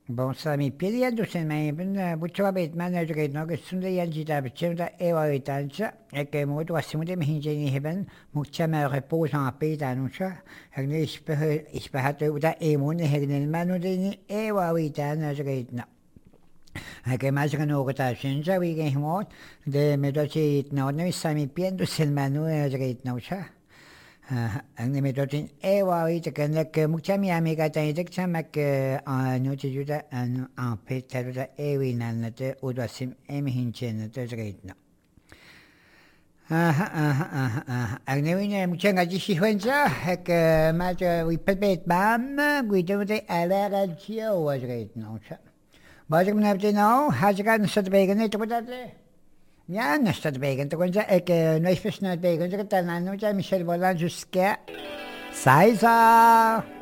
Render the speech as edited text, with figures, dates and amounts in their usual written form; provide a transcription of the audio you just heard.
Bon, Sami, pidiendusen meidän butsuabit managerit no sunde jäljitä bitsemda evaritansa eke muut vassimude mihin jeni heben mutsama reposan pitanunsa hagne ispahat uda emun hegnen manudini evaritan nageritna hake masgan ogata sinja wigen himot de medochit no ne sami piendusen manu nageritna usa ang nimitotin ewa ita kanak mukchami amiga tani tek chamak no chijuda an petaruda ewi nanate udwasim emi hinchen to zreitna ang newin mukchanga jishi hwenza hek maja wipet bam guidomde alara chio wazreitna ucha bajam nabte no hajagan sadbegen ito budate Ja, nästan bacon. Tuon sa no ispas na bacon. Sa katanan no sa Michelle Bolan jusqu'à 16 heures.